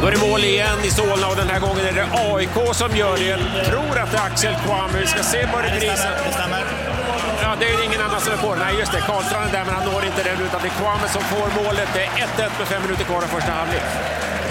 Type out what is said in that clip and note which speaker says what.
Speaker 1: Då är det mål igen i Solna och den här gången är det AIK som gör det. Jag tror att det är Axel Kwame. Vi ska se vad det grisen.
Speaker 2: Det stämmer.
Speaker 1: Ja, det är ingen annan som är på. Nej, just det. Karlstrand är där, men han når inte den utan det är Kwame som får målet. Det är 1-1 med 5 minuter kvar av första halvlek.